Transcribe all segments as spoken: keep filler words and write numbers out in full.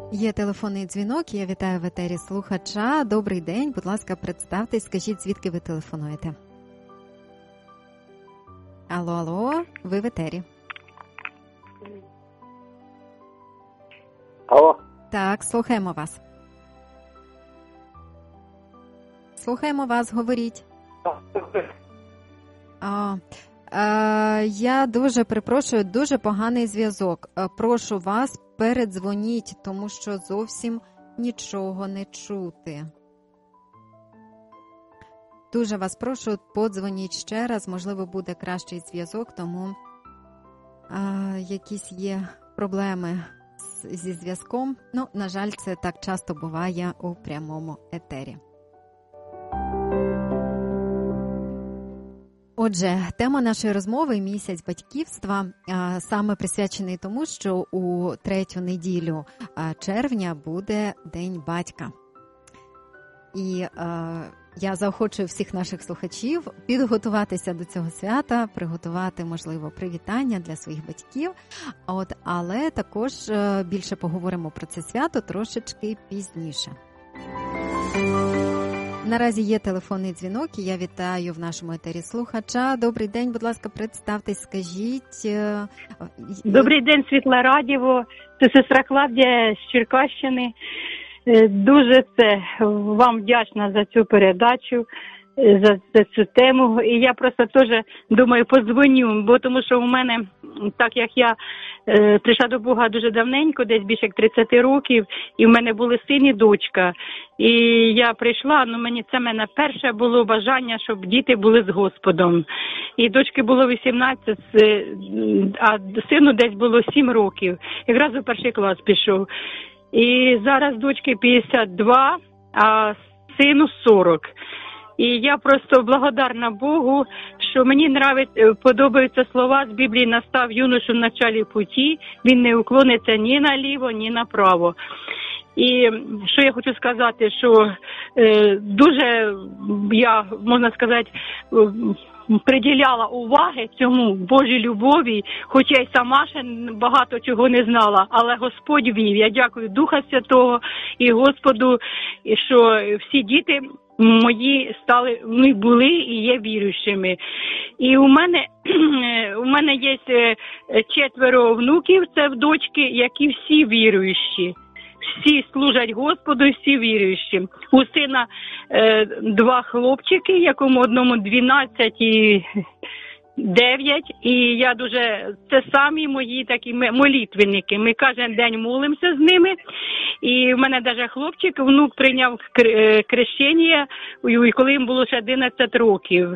Є телефонний дзвінок, я вітаю в етері слухача. Добрий день, будь ласка, представтесь, скажіть, звідки ви телефонуєте? Алло, алло, ви в етері. Алло. Так, слухаємо вас. Слухаємо вас, говоріть. А, е, я дуже перепрошую, дуже поганий зв'язок. Е, Прошу вас, передзвоніть, тому що зовсім нічого не чути. Дуже вас прошу, подзвоніть ще раз, можливо, буде кращий зв'язок, тому е, якісь є проблеми з, зі зв'язком. Ну, на жаль, це так часто буває у прямому етері. Отже, тема нашої розмови – місяць батьківства, саме присвячений тому, що у третю неділю червня буде День батька. І е, я заохочую всіх наших слухачів підготуватися до цього свята, приготувати, можливо, привітання для своїх батьків. От, але також більше поговоримо про це свято трошечки пізніше. Наразі є телефонний дзвінок, і я вітаю в нашому етері слухача. Добрий день, будь ласка, представтесь, скажіть. Добрий день, Світла Радіво. Це сестра Клавдія з Черкащини. Дуже це вам вдячна за цю передачу, за, за цю тему. І я просто теж думаю, подзвоню, бо тому що у мене, так як я е, прийшла до Бога дуже давненько, десь більше як тридцять років, і в мене були син і дочка. І я прийшла, ну мені це мене перше було бажання, щоб діти були з Господом. І дочки було вісімнадцять, а сину десь було сім років. Якраз у перший клас пішов. І зараз дочки п'ятдесят два, а сину сорок. І я просто благодарна Богу, що мені нравиться, подобаються слова з Біблії: «Настав юношу в началі путі, він не уклониться ні наліво, ні направо». І що я хочу сказати, що е, дуже я, можна сказати, приділяла уваги цьому Божій любові, хоча й сама ще багато чого не знала, але Господь вів. Я дякую Духа Святого і Господу, що всі діти мої стали, ну, були і є віруючими. І у мене, у мене є четверо внуків, це в дочки, які всі віруючі. Всі служать Господу, всі віруючі. У сина е, два хлопчики, якому одному дванадцять і дев'ять. І я дуже, це самі мої такі молитвенники. Ми кожен день молимося з ними. І в мене навіть хлопчик, внук прийняв хрещення, коли їм було ще одинадцять років.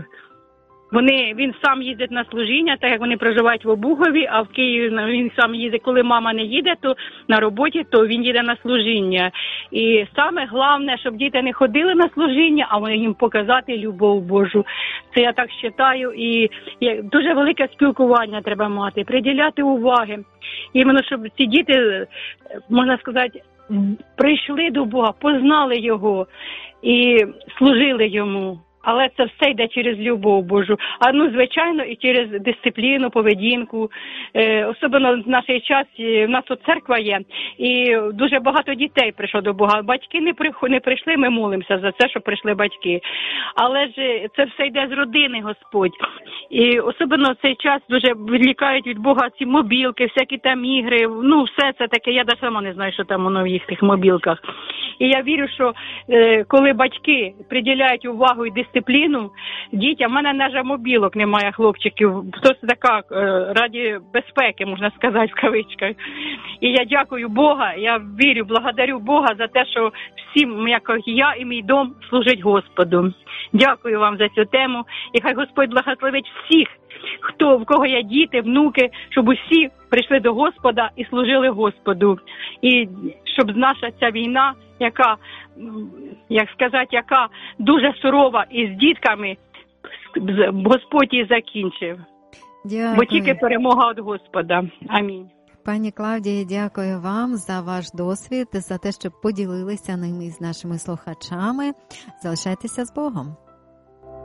Вони, він сам їздить на служіння, так як вони проживають в Обухові, а в Києві він сам їздить, коли мама не їде, то на роботі, то він їде на служіння. І саме головне, щоб діти не ходили на служіння, а їм показати любов Божу. Це я так вважаю. І дуже велике спілкування треба мати, приділяти уваги. Іменно, щоб ці діти, можна сказати, прийшли до Бога, познали Його і служили Йому. Але це все йде через любов Божу. А ну, звичайно, і через дисципліну, поведінку. Е, особливо в наш час, в нас тут церква є, і дуже багато дітей прийшло до Бога. Батьки не, при, не прийшли, ми молимося за це, щоб прийшли батьки. Але ж це все йде з родини, Господь. І особливо в цей час дуже відлікають від Бога ці мобілки, всякі там ігри. Ну, все це таке, я навіть сама не знаю, що там воно в їх тих мобілках. І я вірю, що е, коли батьки приділяють увагу і дисципліну дітям, в мене навіть мобілок немає, хлопчиків, просто така е, раді безпеки, можна сказати, в кавичках. І я дякую Бога, я вірю, благодарю Бога за те, що всім, як я і мій дом, служить Господу. Дякую вам за цю тему, і хай Господь благословить всіх, хто, в кого є діти, внуки, щоб усі прийшли до Господа і служили Господу. І щоб наша ця війна, яка, як сказати, яка дуже сурова і з дітками, Господь її закінчив. Дякую. Бо тільки перемога від Господа. Амінь. Пані Клавдія, дякую вам за ваш досвід, за те, що поділилися ним із нашими слухачами. Залишайтеся з Богом.